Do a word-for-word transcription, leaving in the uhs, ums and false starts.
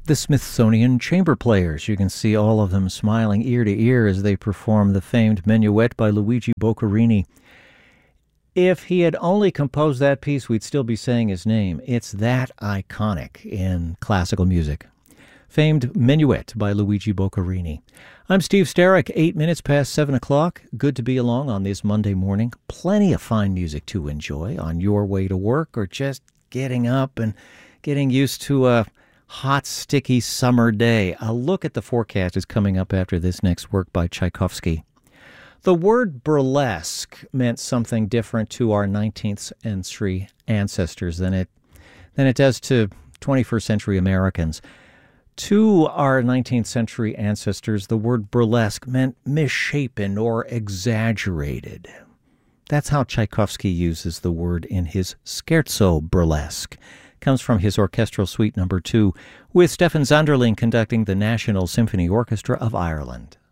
the Smithsonian Chamber Players. You can see all of them smiling ear to ear as they perform the famed Minuet by Luigi Boccherini. If he had only composed that piece, we'd still be saying his name. It's that iconic in classical music. Famed Minuet by Luigi Boccherini. I'm Steve Starrick, eight minutes past seven o'clock. Good to be along on this Monday morning. Plenty of fine music to enjoy on your way to work or just getting up and getting used to a hot, sticky summer day. A look at the forecast is coming up after this next work by Tchaikovsky. The word burlesque meant something different to our nineteenth century ancestors than it than it does to twenty-first century Americans. To our nineteenth century ancestors, the word burlesque meant misshapen or exaggerated. That's how Tchaikovsky uses the word in his Scherzo Burlesque. It comes from his Orchestral Suite number two, with Stefan Zonderling conducting the National Symphony Orchestra of Ireland.